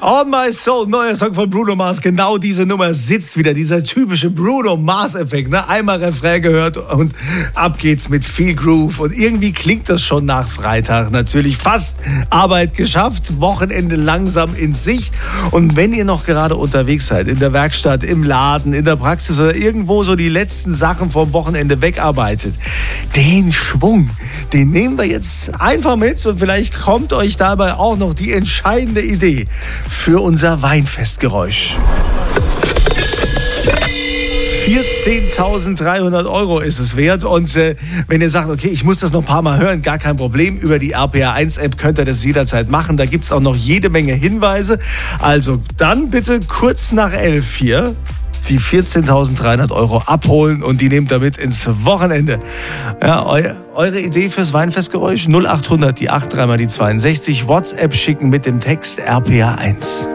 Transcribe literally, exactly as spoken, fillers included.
On My Soul, neuer Song von Bruno Mars. Genau diese Nummer sitzt wieder, dieser typische Bruno Mars-Effekt. Ne? Einmal Refrain gehört und ab geht's mit viel Groove. Und irgendwie klingt das schon nach Freitag. Natürlich fast Arbeit geschafft, Wochenende langsam in Sicht. Und wenn ihr noch gerade unterwegs seid, in der Werkstatt, im Laden, in der Praxis oder irgendwo so die letzten Sachen vom Wochenende wegarbeitet, den Schwung, den nehmen wir jetzt einfach mit und vielleicht kommt euch dabei auch noch die entscheidende Idee für unser Weinfestgeräusch. vierzehntausenddreihundert Euro ist es wert. Und äh, wenn ihr sagt, okay, ich muss das noch ein paar Mal hören, gar kein Problem. Über die R P R eins App könnt ihr das jederzeit machen. Da gibt es auch noch jede Menge Hinweise. Also dann bitte kurz nach elf hier die vierzehntausenddreihundert Euro abholen und die nehmt damit ins Wochenende. Ja, eu, eure Idee fürs Weinfestgeräusch null achthundert, die acht, dreimal die zweiundsechzig. WhatsApp schicken mit dem Text R P R eins.